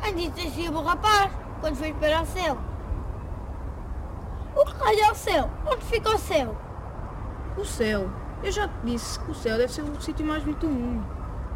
Antes assim o rapaz, quando foi para o céu. O que raio é o céu? Onde fica o céu? O céu. Eu já te disse que o céu deve ser o sítio mais bonito do mundo.